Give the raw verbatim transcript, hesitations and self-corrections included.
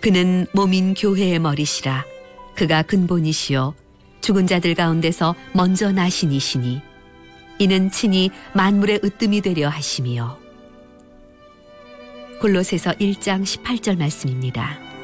그는 몸인 교회의 머리시라. 그가 근본이시요 죽은 자들 가운데서 먼저 나신 이시니 이는 친히 만물의 으뜸이 되려 하심이요. 골로새서 일 장 십팔 절 말씀입니다.